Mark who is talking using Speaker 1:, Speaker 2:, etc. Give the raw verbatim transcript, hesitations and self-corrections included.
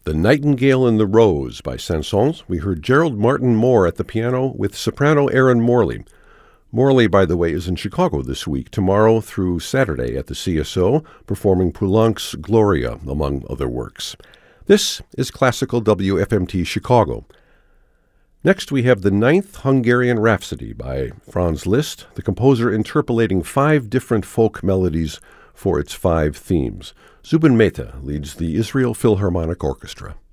Speaker 1: The Nightingale and the Rose by Saint-Saëns. We heard Gerald Martin Moore at the piano with soprano Erin Morley. Morley, by the way, is in Chicago this week, tomorrow through Saturday at the C S O, performing Poulenc's Gloria, among other works. This is Classical W F M T Chicago. Next, we have the Ninth Hungarian Rhapsody by Franz Liszt, the composer interpolating five different folk melodies for its five themes. Zubin Mehta leads the Israel Philharmonic Orchestra.